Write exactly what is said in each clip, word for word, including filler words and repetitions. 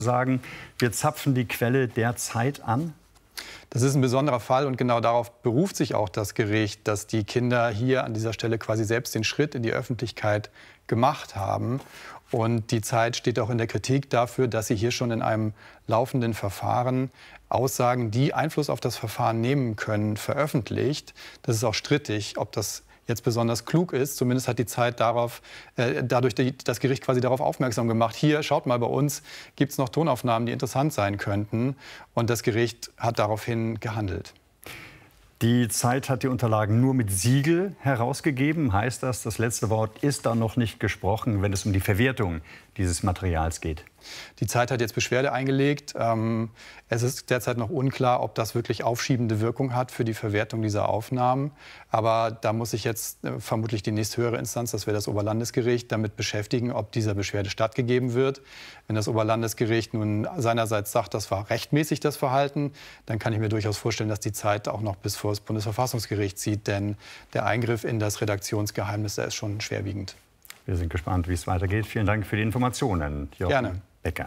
sagen, wir zapfen die Quelle der Zeit an? Das ist ein besonderer Fall und genau darauf beruft sich auch das Gericht, dass die Kinder hier an dieser Stelle quasi selbst den Schritt in die Öffentlichkeit gemacht haben. Und die Zeit steht auch in der Kritik dafür, dass sie hier schon in einem laufenden Verfahren Aussagen, die Einfluss auf das Verfahren nehmen können, veröffentlicht. Das ist auch strittig, ob das jetzt besonders klug ist. Zumindest hat die Zeit darauf, äh, dadurch die, das Gericht quasi darauf aufmerksam gemacht. Hier, schaut mal, bei uns gibt es noch Tonaufnahmen, die interessant sein könnten. Und das Gericht hat daraufhin gehandelt. Die Zeit hat die Unterlagen nur mit Siegel herausgegeben. Heißt das, das letzte Wort ist da noch nicht gesprochen, wenn es um die Verwertung dieses Materials geht? Die Zeit hat jetzt Beschwerde eingelegt. Es ist derzeit noch unklar, ob das wirklich aufschiebende Wirkung hat für die Verwertung dieser Aufnahmen. Aber da muss sich jetzt vermutlich die nächsthöhere Instanz, das wäre das Oberlandesgericht, damit beschäftigen, ob dieser Beschwerde stattgegeben wird. Wenn das Oberlandesgericht nun seinerseits sagt, das war rechtmäßig, das Verhalten, dann kann ich mir durchaus vorstellen, dass die Zeit auch noch bis vor das Bundesverfassungsgericht zieht. Denn der Eingriff in das Redaktionsgeheimnis, der ist schon schwerwiegend. Wir sind gespannt, wie es weitergeht. Vielen Dank für die Informationen, Jochen Gerne. Becker.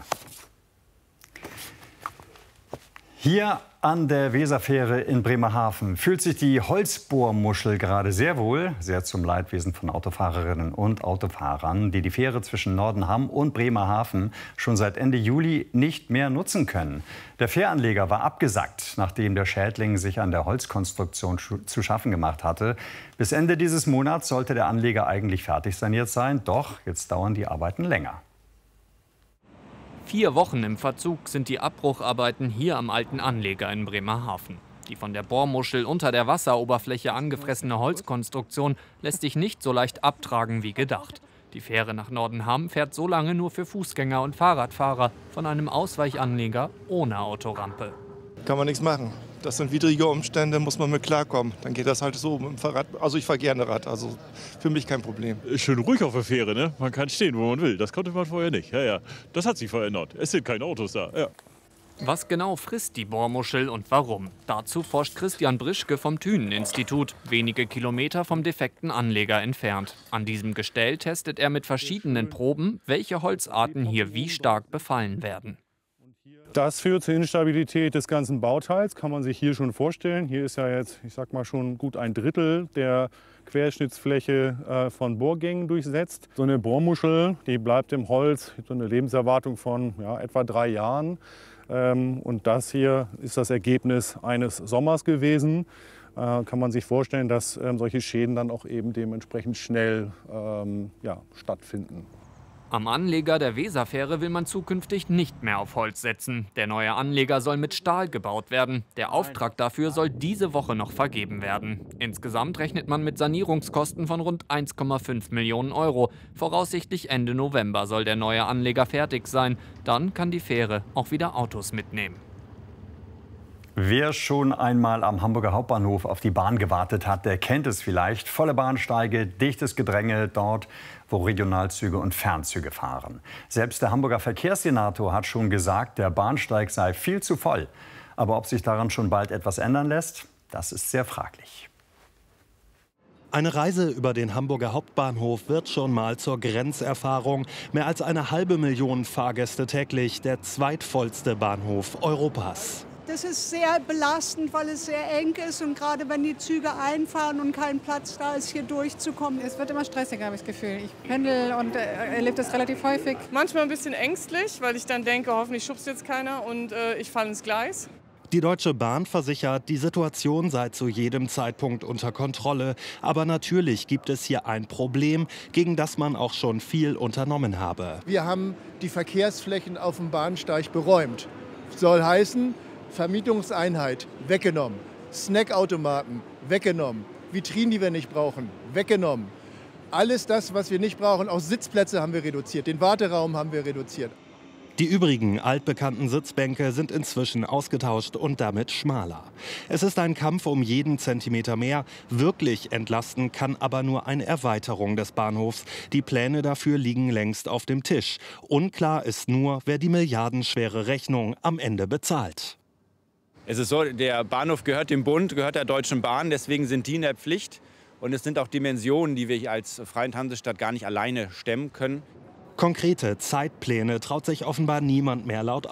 Hier an der Weserfähre in Bremerhaven fühlt sich die Holzbohrmuschel gerade sehr wohl, sehr zum Leidwesen von Autofahrerinnen und Autofahrern, die die Fähre zwischen Nordenham und Bremerhaven schon seit Ende Juli nicht mehr nutzen können. Der Fähranleger war abgesackt, nachdem der Schädling sich an der Holzkonstruktion zu schaffen gemacht hatte. Bis Ende dieses Monats sollte der Anleger eigentlich fertig saniert sein, doch jetzt dauern die Arbeiten länger. Vier Wochen im Verzug sind die Abbrucharbeiten hier am alten Anleger in Bremerhaven. Die von der Bohrmuschel unter der Wasseroberfläche angefressene Holzkonstruktion lässt sich nicht so leicht abtragen wie gedacht. Die Fähre nach Nordenham fährt so lange nur für Fußgänger und Fahrradfahrer von einem Ausweichanleger ohne Autorampe. Kann man nichts machen. Das sind widrige Umstände, muss man mit klarkommen. Dann geht das halt so mit dem Fahrrad. Also ich fahre gerne Rad, also für mich kein Problem. Schön ruhig auf der Fähre, ne? Man kann stehen, wo man will. Das konnte man vorher nicht. Ja, ja. Das hat sich verändert. Es sind keine Autos da. Ja. Was genau frisst die Bohrmuschel und warum? Dazu forscht Christian Brischke vom Thünen-Institut, wenige Kilometer vom defekten Anleger entfernt. An diesem Gestell testet er mit verschiedenen Proben, welche Holzarten hier wie stark befallen werden. Das führt zur Instabilität des ganzen Bauteils, kann man sich hier schon vorstellen. Hier ist ja jetzt, ich sag mal, schon gut ein Drittel der Querschnittsfläche äh, von Bohrgängen durchsetzt. So eine Bohrmuschel, die bleibt im Holz, so eine Lebenserwartung von ja, etwa drei Jahren. Ähm, und das hier ist das Ergebnis eines Sommers gewesen. Äh, kann man sich vorstellen, dass ähm, solche Schäden dann auch eben dementsprechend schnell ähm, ja, stattfinden. Am Anleger der Weserfähre will man zukünftig nicht mehr auf Holz setzen. Der neue Anleger soll mit Stahl gebaut werden. Der Auftrag dafür soll diese Woche noch vergeben werden. Insgesamt rechnet man mit Sanierungskosten von rund eins Komma fünf Millionen Euro. Voraussichtlich Ende November soll der neue Anleger fertig sein. Dann kann die Fähre auch wieder Autos mitnehmen. Wer schon einmal am Hamburger Hauptbahnhof auf die Bahn gewartet hat, der kennt es vielleicht. Volle Bahnsteige, dichtes Gedränge dort, wo Regionalzüge und Fernzüge fahren. Selbst der Hamburger Verkehrssenator hat schon gesagt, der Bahnsteig sei viel zu voll. Aber ob sich daran schon bald etwas ändern lässt, das ist sehr fraglich. Eine Reise über den Hamburger Hauptbahnhof wird schon mal zur Grenzerfahrung. Mehr als eine halbe Million Fahrgäste täglich, der zweitvollste Bahnhof Europas. Das ist sehr belastend, weil es sehr eng ist und gerade wenn die Züge einfahren und kein Platz da ist, hier durchzukommen. Es wird immer stressiger, habe ich das Gefühl. Ich pendel und äh, erlebe das relativ häufig. Manchmal ein bisschen ängstlich, weil ich dann denke, hoffentlich schubst jetzt keiner und äh, ich falle ins Gleis. Die Deutsche Bahn versichert, die Situation sei zu jedem Zeitpunkt unter Kontrolle. Aber natürlich gibt es hier ein Problem, gegen das man auch schon viel unternommen habe. Wir haben die Verkehrsflächen auf dem Bahnsteig beräumt. Soll heißen, Vermietungseinheit weggenommen, Snackautomaten weggenommen, Vitrinen, die wir nicht brauchen, weggenommen. Alles das, was wir nicht brauchen, auch Sitzplätze haben wir reduziert, den Warteraum haben wir reduziert. Die übrigen altbekannten Sitzbänke sind inzwischen ausgetauscht und damit schmaler. Es ist ein Kampf um jeden Zentimeter mehr. Wirklich entlasten kann aber nur eine Erweiterung des Bahnhofs. Die Pläne dafür liegen längst auf dem Tisch. Unklar ist nur, wer die milliardenschwere Rechnung am Ende bezahlt. Es ist so, der Bahnhof gehört dem Bund, gehört der Deutschen Bahn, deswegen sind die in der Pflicht. Und es sind auch Dimensionen, die wir als Freie Hansestadt gar nicht alleine stemmen können. Konkrete Zeitpläne traut sich offenbar niemand mehr laut